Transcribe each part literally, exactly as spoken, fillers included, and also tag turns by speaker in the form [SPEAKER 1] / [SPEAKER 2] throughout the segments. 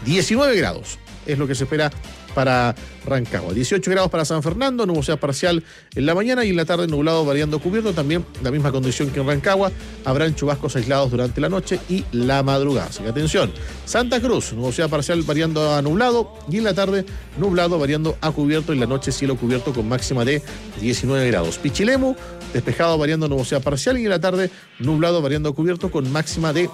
[SPEAKER 1] diecinueve grados es lo que se espera para Rancagua. dieciocho grados para San Fernando, nubosidad parcial en la mañana y en la tarde nublado variando cubierto. También la misma condición que en Rancagua. Habrán chubascos aislados durante la noche y la madrugada. Así que atención. Santa Cruz, nubosidad parcial variando a nublado y en la tarde nublado variando a cubierto. Y en la noche cielo cubierto con máxima de diecinueve grados. Pichilemu, despejado variando a nubosidad parcial y en la tarde nublado variando a cubierto con máxima de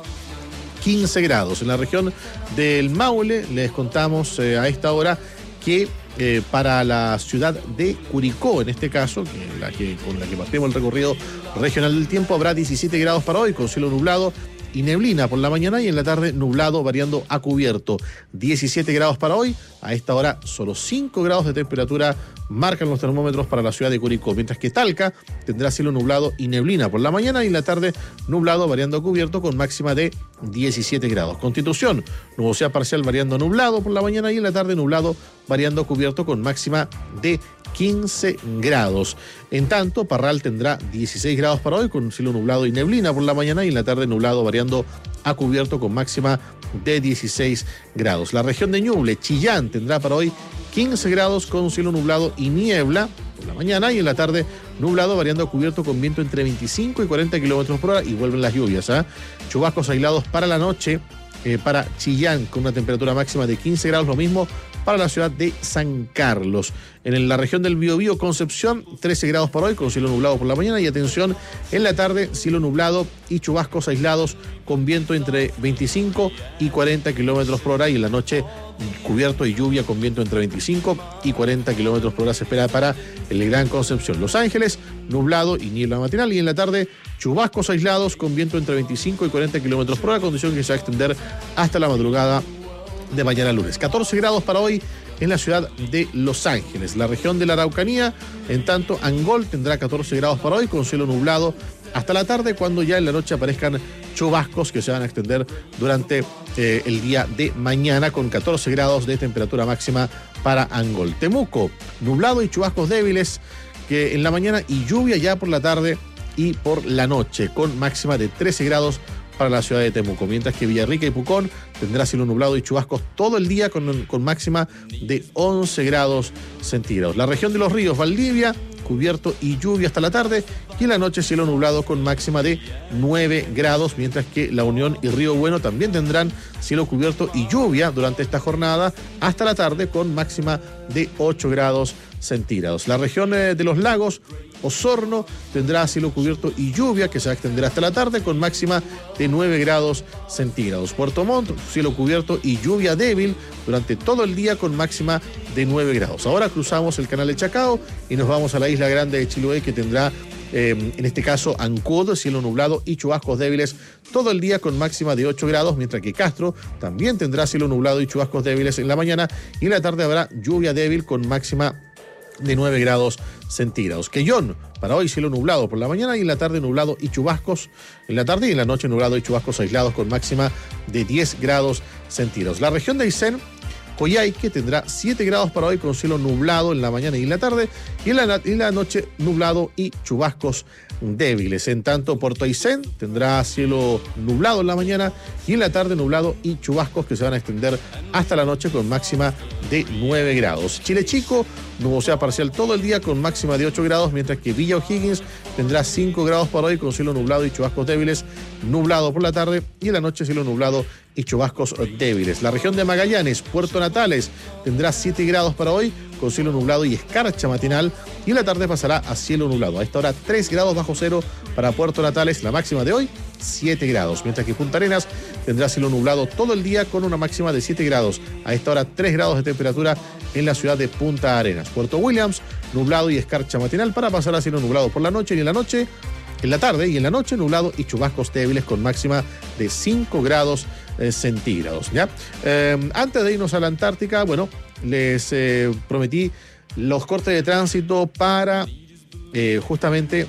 [SPEAKER 1] quince grados. En la región del Maule les contamos eh, a esta hora que eh, para la ciudad de Curicó, en este caso, que la que, con la que partimos el recorrido regional del tiempo, habrá diecisiete grados para hoy, con cielo nublado y neblina por la mañana y en la tarde nublado variando a cubierto. diecisiete grados para hoy, a esta hora solo cinco grados de temperatura marcan los termómetros para la ciudad de Curicó, mientras que Talca tendrá cielo nublado y neblina por la mañana y en la tarde nublado variando a cubierto con máxima de diecisiete grados. Constitución, nubosidad parcial variando a nublado por la mañana y en la tarde nublado variando a cubierto con máxima de quince grados. En tanto, Parral tendrá dieciséis grados para hoy con cielo nublado y neblina por la mañana y en la tarde nublado variando a cubierto con máxima de dieciséis grados. La región de Ñuble, Chillán, tendrá para hoy quince grados con cielo nublado y niebla por la mañana y en la tarde nublado variando a cubierto con viento entre veinticinco y cuarenta kilómetros por hora y vuelven las lluvias. ¿eh? Chubascos aislados para la noche eh, para Chillán con una temperatura máxima de quince grados, lo mismo para la ciudad de San Carlos. En la región del Biobío, Concepción, trece grados por hoy con cielo nublado por la mañana y atención, en la tarde cielo nublado y chubascos aislados con viento entre veinticinco y cuarenta kilómetros por hora y en la noche cubierto y lluvia con viento entre veinticinco y cuarenta kilómetros por hora se espera para el Gran Concepción. Los Ángeles, nublado y niebla matinal y en la tarde chubascos aislados con viento entre veinticinco y cuarenta kilómetros por hora, condición que se va a extender hasta la madrugada de mañana lunes. catorce grados para hoy en la ciudad de Los Ángeles. La región de la Araucanía, en tanto, Angol tendrá catorce grados para hoy con cielo nublado hasta la tarde, cuando ya en la noche aparezcan chubascos que se van a extender durante eh, el día de mañana con catorce grados de temperatura máxima para Angol. Temuco, nublado y chubascos débiles que en la mañana y lluvia ya por la tarde y por la noche con máxima de trece grados para la ciudad de Temuco, mientras que Villarrica y Pucón tendrá cielo nublado y chubascos todo el día con, con máxima de once grados centígrados. La región de los ríos, Valdivia, cubierto y lluvia hasta la tarde y en la noche cielo nublado con máxima de nueve grados, mientras que La Unión y Río Bueno también tendrán cielo cubierto y lluvia durante esta jornada hasta la tarde con máxima de ocho grados centígrados. La región eh, de los lagos, Osorno tendrá cielo cubierto y lluvia que se va a extender hasta la tarde con máxima de nueve grados centígrados. Puerto Montt, cielo cubierto y lluvia débil durante todo el día con máxima de nueve grados. Ahora cruzamos el canal de Chacao y nos vamos a la isla grande de Chiloé, que tendrá eh, en este caso Ancud, cielo nublado y chubascos débiles todo el día con máxima de ocho grados, mientras que Castro también tendrá cielo nublado y chubascos débiles en la mañana y en la tarde habrá lluvia débil con máxima de nueve grados centígrados. Quellón, para hoy cielo nublado por la mañana y en la tarde nublado y chubascos en la tarde y en la noche nublado y chubascos aislados con máxima de diez grados centígrados. La región de Aysén, Coyhaique tendrá siete grados para hoy con cielo nublado en la mañana y en la tarde y en la, y en la noche nublado y chubascos débiles. En tanto, Puerto Aysén tendrá cielo nublado en la mañana y en la tarde nublado y chubascos que se van a extender hasta la noche con máxima de nueve grados. Chile Chico, nubosidad parcial todo el día con máxima de ocho grados, mientras que Villa O'Higgins tendrá cinco grados para hoy con cielo nublado y chubascos débiles, nublado por la tarde y en la noche cielo nublado y chubascos débiles. La región de Magallanes, Puerto Natales, tendrá siete grados para hoy con cielo nublado y escarcha matinal y en la tarde pasará a cielo nublado. A esta hora tres grados bajo cero para Puerto Natales, la máxima de hoy siete grados, mientras que Punta Arenas tendrá cielo nublado todo el día con una máxima de siete grados. A esta hora tres grados de temperatura en la ciudad de Punta Arenas. Puerto Williams, nublado y escarcha matinal para pasar a cielo nublado por la noche y en la noche, en la tarde y en la noche nublado y chubascos débiles con máxima de cinco grados eh, centígrados. ¿ya? Eh, antes de irnos a la Antártica, bueno, les eh, prometí los cortes de tránsito para eh, justamente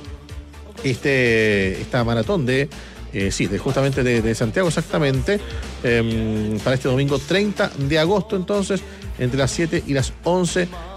[SPEAKER 1] este, esta maratón de Eh, sí, de, justamente de, de Santiago exactamente, eh, para este domingo treinta de agosto, entonces, entre las siete y las once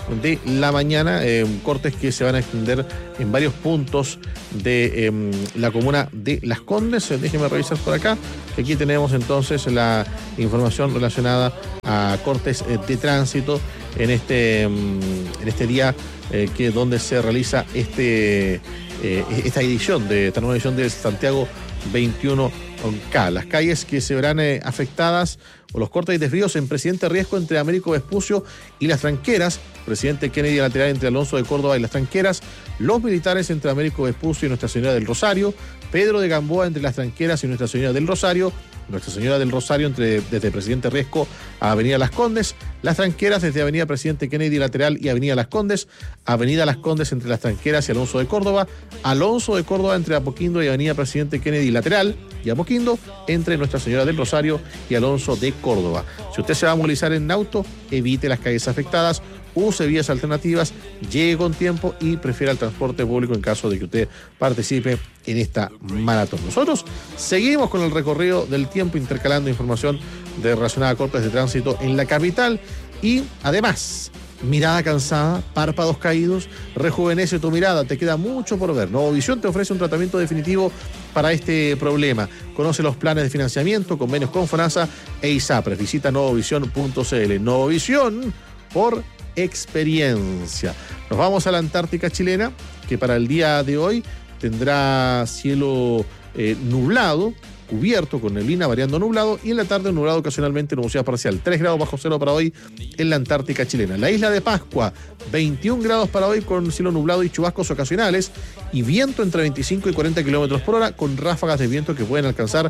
[SPEAKER 1] de la mañana, eh, cortes que se van a extender en varios puntos de eh, la comuna de Las Condes. Déjenme revisar por acá, que aquí tenemos entonces la información relacionada a cortes eh, de tránsito en este, en este día eh, que donde se realiza este, eh, esta edición de esta nueva edición de Santiago veintiuno K. Las calles que se verán eh, afectadas o los cortes y desvíos en Presidente Riesco entre Américo Vespucio y Las Tranqueras, Presidente Kennedy lateral entre Alonso de Córdoba y Las Tranqueras, Los Militares entre Américo Vespucio y Nuestra Señora del Rosario, Pedro de Gamboa entre Las Tranqueras y Nuestra Señora del Rosario, Nuestra Señora del Rosario entre, desde Presidente Riesco a Avenida Las Condes, Las Tranqueras desde Avenida Presidente Kennedy lateral y Avenida Las Condes, Avenida Las Condes entre Las Tranqueras y Alonso de Córdoba, Alonso de Córdoba entre Apoquindo y Avenida Presidente Kennedy lateral y Apoquindo entre Nuestra Señora del Rosario y Alonso de Córdoba. Si usted se va a movilizar en auto, evite las calles afectadas, use vías alternativas, llegue con tiempo y prefiera el transporte público en caso de que usted participe en esta maratón. Nosotros seguimos con el recorrido del tiempo intercalando información de relacionada a cortes de tránsito en la capital y además mirada cansada, párpados caídos, rejuvenece tu mirada, te queda mucho por ver. Novovisión te ofrece un tratamiento definitivo para este problema. Conoce los planes de financiamiento, convenios con FONASA e ISAPRES. Visita novovisión punto c l. Novovisión por experiencia. Nos vamos a la Antártica chilena, que para el día de hoy tendrá cielo eh, nublado, cubierto con neblina, variando nublado, y en la tarde nublado ocasionalmente, nubosidad parcial. tres grados bajo cero para hoy en la Antártica chilena. La isla de Pascua, veintiún grados para hoy con cielo nublado y chubascos ocasionales, y viento entre veinticinco y cuarenta kilómetros por hora, con ráfagas de viento que pueden alcanzar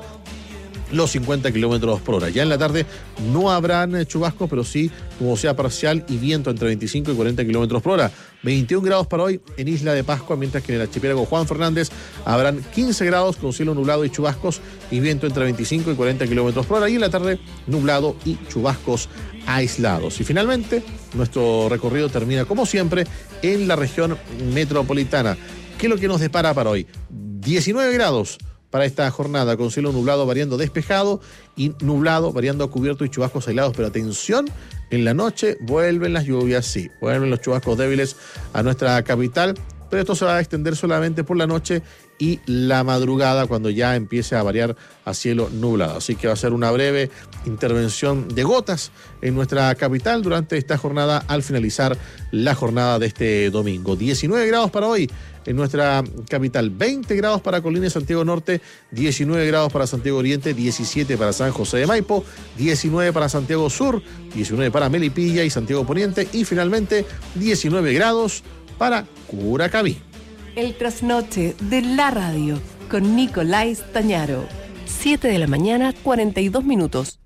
[SPEAKER 1] los cincuenta kilómetros por hora. Ya en la tarde no habrán chubascos, pero sí nubosidad parcial y viento entre veinticinco y cuarenta kilómetros por hora. veintiún grados para hoy en Isla de Pascua, mientras que en el archipiélago Juan Fernández habrán quince grados con cielo nublado y chubascos y viento entre veinticinco y cuarenta kilómetros por hora. Y en la tarde nublado y chubascos aislados. Y finalmente nuestro recorrido termina como siempre en la región metropolitana. ¿Qué es lo que nos depara para hoy? diecinueve grados para esta jornada, con cielo nublado variando despejado y nublado variando cubierto y chubascos aislados. Pero atención, en la noche vuelven las lluvias, sí, vuelven los chubascos débiles a nuestra capital, pero esto se va a extender solamente por la noche y la madrugada, cuando ya empiece a variar a cielo nublado. Así que va a ser una breve intervención de gotas en nuestra capital durante esta jornada, al finalizar la jornada de este domingo. diecinueve grados para hoy en nuestra capital, veinte grados para Colina y Santiago Norte, diecinueve grados para Santiago Oriente, diecisiete para San José de Maipo, diecinueve para Santiago Sur, diecinueve para Melipilla y Santiago Poniente, y finalmente diecinueve grados para Curacaví.
[SPEAKER 2] El trasnoche de la radio con Nicolás Tañaro. siete de la mañana, cuarenta y dos minutos.